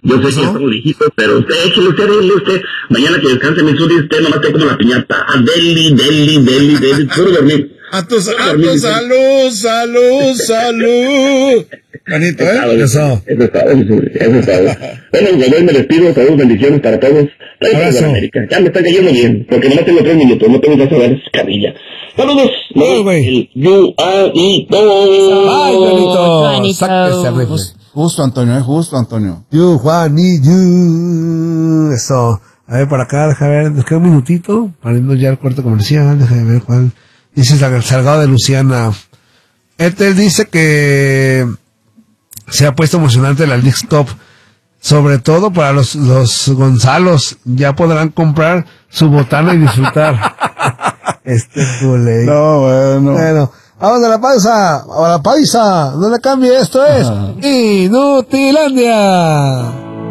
Yo sé que estamos viejitos, pero usted, échale usted. Mañana que descanse mi Zuli, usted nomás está como la piñata. A deli, puro dormir. A tu salud. Manito, Eso es todo. Bueno, me despido, saludos, bendiciones para todos. Abrazo. Ya me está cayendo bien, porque nomás tengo 3 minutos, no tengo que saber cabilla. Saludos, güey. Juanito. Ay, Juanito. Sáquese el rifle. Justo, Antonio. You, Juan y you. Eso. A ver, por acá, déjame ver, nos queda un minutito para irnos ya al corte comercial. Déjame ver cuál. Dice Salgado de Luciana. Él dice que se ha puesto emocionante la Leagues Cup, sobre todo para los Gonzalos. Ya podrán comprar su botana y disfrutar. Culé. No, Bueno, vamos a la pausa. No le cambie, esto es Inutilandia.